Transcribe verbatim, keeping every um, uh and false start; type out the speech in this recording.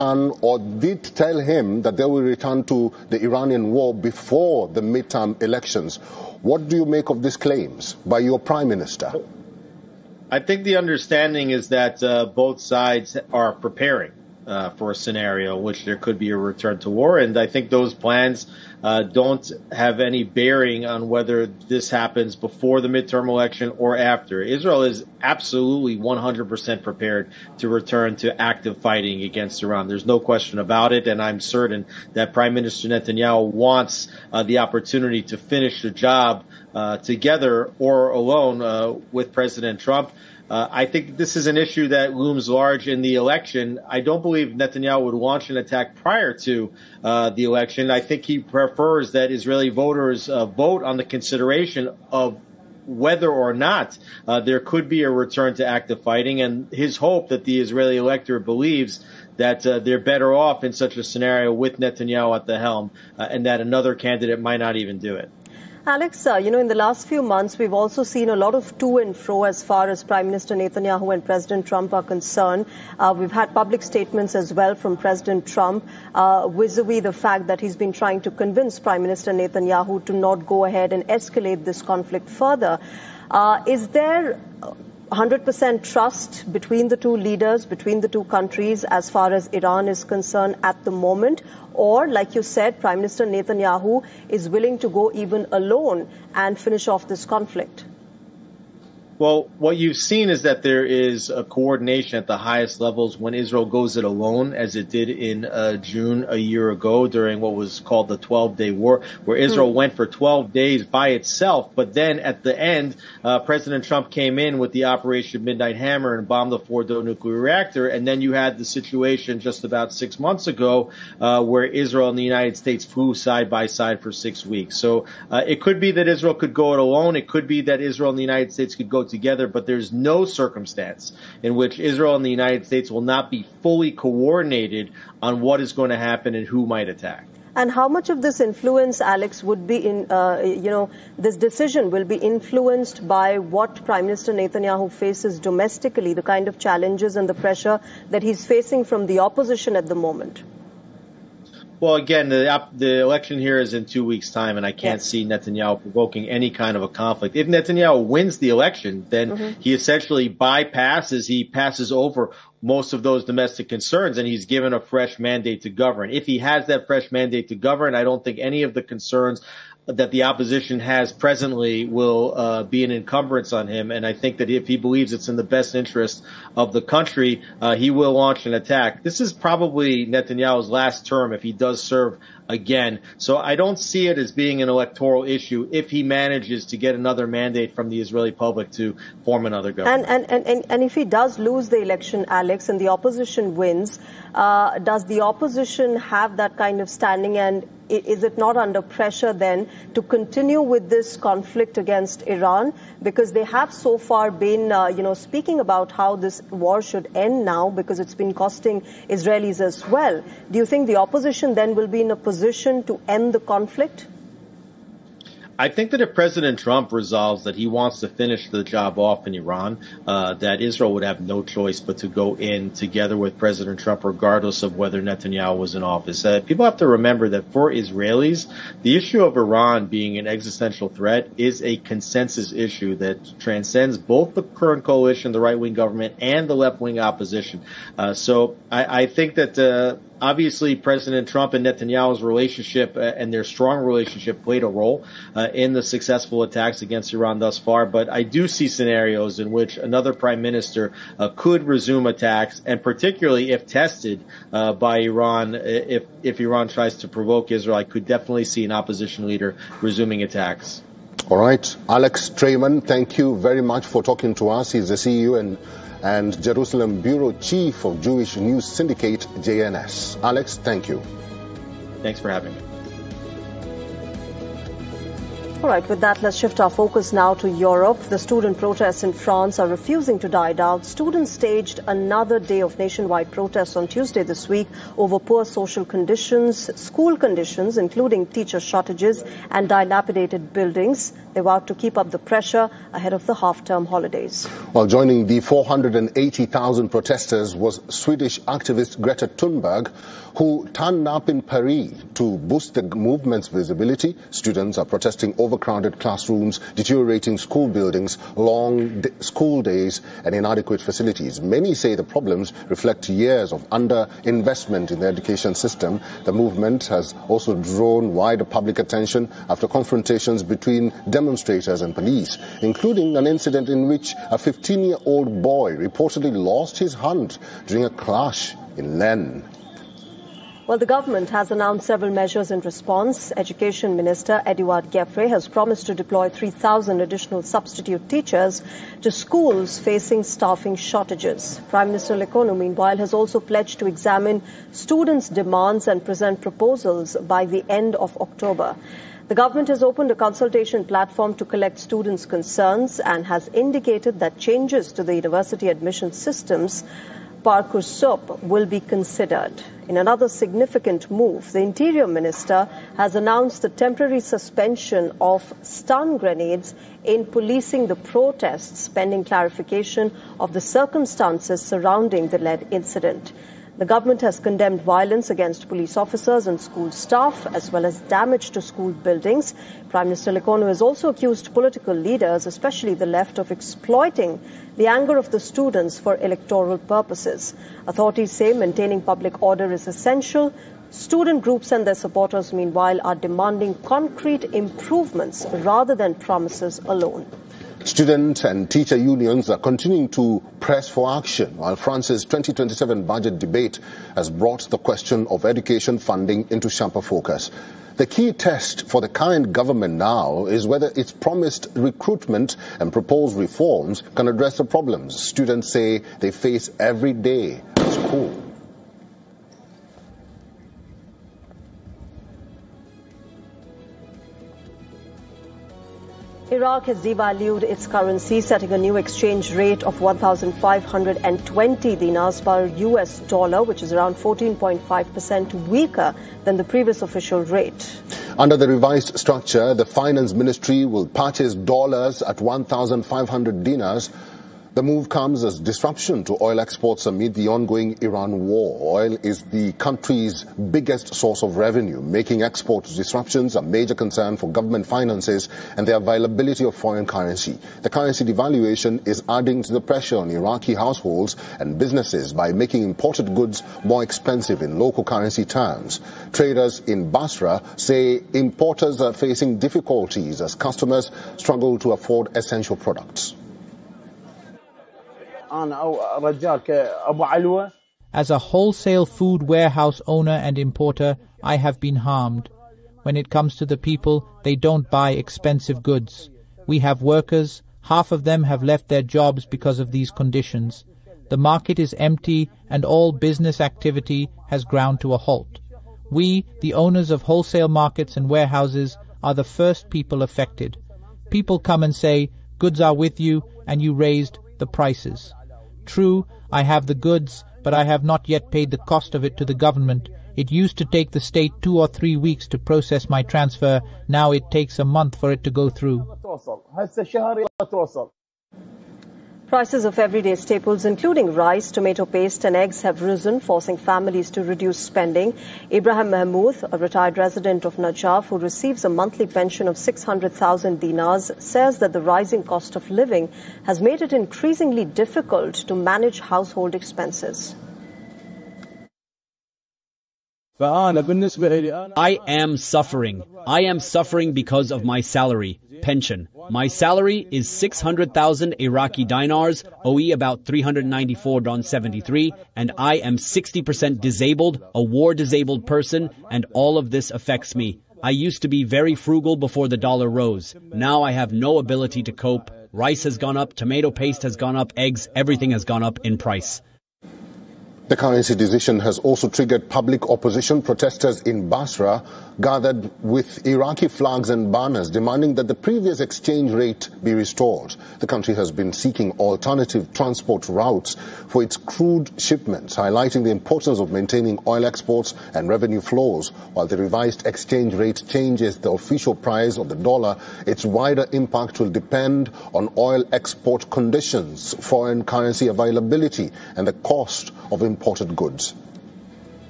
or did tell him that they will return to the Iranian war before the midterm elections. What do you make of these claims by your prime minister? I think the understanding is that uh, both sides are preparing uh, for a scenario in which there could be a return to war. And I think those plans uh, don't have any bearing on whether this happens before the midterm election or after. Israel is absolutely one hundred percent prepared to return to active fighting against Iran. There's no question about it. And I'm certain that Prime Minister Netanyahu wants uh, the opportunity to finish the job uh, together or alone uh, with President Trump. Uh, I think this is an issue that looms large in the election. I don't believe Netanyahu would launch an attack prior to uh, the election. I think he prefers that Israeli voters uh, vote on the consideration of whether or not uh, there could be a return to active fighting, and his hope that the Israeli electorate believes that uh, they're better off in such a scenario with Netanyahu at the helm, uh, and that another candidate might not even do it. Alex, uh, you know, in the last few months, we've also seen a lot of to and fro as far as Prime Minister Netanyahu and President Trump are concerned. Uh, we've had public statements as well from President Trump uh, vis-a-vis the fact that he's been trying to convince Prime Minister Netanyahu to not go ahead and escalate this conflict further. Uh, is there one hundred percent trust between the two leaders, between the two countries as far as Iran is concerned at the moment? Or, like you said, Prime Minister Netanyahu is willing to go even alone and finish off this conflict? Well, what you've seen is that there is a coordination at the highest levels when Israel goes it alone, as it did in uh, June a year ago during what was called the twelve-day war, where Israel mm. went for twelve days by itself. But then at the end, uh, President Trump came in with the Operation Midnight Hammer and bombed the Fordo nuclear reactor. And then you had the situation just about six months ago uh, where Israel and the United States flew side by side for six weeks. So uh, it could be that Israel could go it alone. It could be that Israel and the United States could go together, but there's no circumstance in which Israel and the United States will not be fully coordinated on what is going to happen and who might attack. And how much of this influence, Alex, would be in, uh, you know, this decision will be influenced by what Prime Minister Netanyahu faces domestically, the kind of challenges and the pressure that he's facing from the opposition at the moment? Well, again, the, the election here is in two weeks' time, and I can't yes. see Netanyahu provoking any kind of a conflict. If Netanyahu wins the election, then mm-hmm. he essentially bypasses, he passes over most of those domestic concerns, and he's given a fresh mandate to govern. If he has that fresh mandate to govern, I don't think any of the concerns that the opposition has presently will uh, be an encumbrance on him. And I think that if he believes it's in the best interest of the country, uh, he will launch an attack. This is probably Netanyahu's last term if he does serve again. So I don't see it as being an electoral issue if he manages to get another mandate from the Israeli public to form another government. And, and, and, and if he does lose the election, Alex, and the opposition wins, uh, does the opposition have that kind of standing, and is it not under pressure then to continue with this conflict against Iran? Because they have so far been, uh, you know, speaking about how this war should end now because it's been costing Israelis as well. Do you think the opposition then will be in a position to end the conflict? I think that if President Trump resolves that he wants to finish the job off in Iran, uh, that Israel would have no choice but to go in together with President Trump, regardless of whether Netanyahu was in office. Uh, people have to remember that for Israelis, the issue of Iran being an existential threat is a consensus issue that transcends both the current coalition, the right-wing government, and the left-wing opposition. Uh, so I, I think that uh, obviously President Trump and Netanyahu's relationship uh, and their strong relationship played a role uh, in the successful attacks against Iran thus far. But I do see scenarios in which another prime minister uh, could resume attacks, and particularly if tested uh, by Iran, if, if Iran tries to provoke Israel, I could definitely see an opposition leader resuming attacks. All right. Alex Traiman, thank you very much for talking to us. He's the C E O and and Jerusalem Bureau Chief of Jewish News Syndicate, J N S. Alex, thank you. Thanks for having me. All right, with that, let's shift our focus now to Europe. The student protests in France are refusing to die down. Students staged another day of nationwide protests on Tuesday this week over poor social conditions, school conditions, including teacher shortages and dilapidated buildings. They vowed to keep up the pressure ahead of the half-term holidays. While joining the four hundred eighty thousand protesters was Swedish activist Greta Thunberg, who turned up in Paris to boost the movement's visibility. Students are protesting overcrowded classrooms, deteriorating school buildings, long school days and inadequate facilities. Many say the problems reflect years of underinvestment in the education system. The movement has also drawn wider public attention after confrontations between demonstrators and police, including an incident in which a fifteen-year-old boy reportedly lost his hand during a clash in Lens. Well, the government has announced several measures in response. Education Minister Edouard Gueffre has promised to deploy three thousand additional substitute teachers to schools facing staffing shortages. Prime Minister Lecornu, meanwhile, has also pledged to examine students' demands and present proposals by the end of October. The government has opened a consultation platform to collect students' concerns and has indicated that changes to the university admission systems, Parcoursup, will be considered. In another significant move, the Interior Minister has announced the temporary suspension of stun grenades in policing the protests, pending clarification of the circumstances surrounding the lead incident. The government has condemned violence against police officers and school staff, as well as damage to school buildings. Prime Minister Lecornu has also accused political leaders, especially the left, of exploiting the anger of the students for electoral purposes. Authorities say maintaining public order is essential. Student groups and their supporters, meanwhile, are demanding concrete improvements rather than promises alone. Student and teacher unions are continuing to press for action, while France's twenty twenty-seven budget debate has brought the question of education funding into sharper focus. The key test for the current government now is whether its promised recruitment and proposed reforms can address the problems students say they face every day at school. Iraq has devalued its currency, setting a new exchange rate of one thousand five hundred twenty dinars per U S dollar, which is around fourteen point five percent weaker than the previous official rate. Under the revised structure, the Finance Ministry will purchase dollars at one thousand five hundred dinars. The move comes as disruption to oil exports amid the ongoing Iran war. Oil is the country's biggest source of revenue, making export disruptions a major concern for government finances and the availability of foreign currency. The currency devaluation is adding to the pressure on Iraqi households and businesses by making imported goods more expensive in local currency terms. Traders in Basra say importers are facing difficulties as customers struggle to afford essential products. As a wholesale food warehouse owner and importer, I have been harmed. When it comes to the people, they don't buy expensive goods. We have workers, half of them have left their jobs because of these conditions. The market is empty and all business activity has ground to a halt. We, the owners of wholesale markets and warehouses, are the first people affected. People come and say, goods are with you and you raised the prices. True, I have the goods, but I have not yet paid the cost of it to the government. It used to take the state two or three weeks to process my transfer. Now it takes a month for it to go through. Prices of everyday staples, including rice, tomato paste and eggs, have risen, forcing families to reduce spending. Ibrahim Mahmoud, a retired resident of Najaf who receives a monthly pension of six hundred thousand dinars, says that the rising cost of living has made it increasingly difficult to manage household expenses. I am suffering. I am suffering because of my salary, pension. My salary is six hundred thousand Iraqi dinars, O E about three hundred ninety-four point seven three, and I am sixty percent disabled, a war-disabled person, and all of this affects me. I used to be very frugal before the dollar rose. Now I have no ability to cope. Rice has gone up, tomato paste has gone up, eggs, everything has gone up in price. The currency decision has also triggered public opposition. Protesters in Basra gathered with Iraqi flags and banners demanding that the previous exchange rate be restored. The country has been seeking alternative transport routes for its crude shipments, highlighting the importance of maintaining oil exports and revenue flows. While the revised exchange rate changes the official price of the dollar, its wider impact will depend on oil export conditions, foreign currency availability, and the cost of imported goods.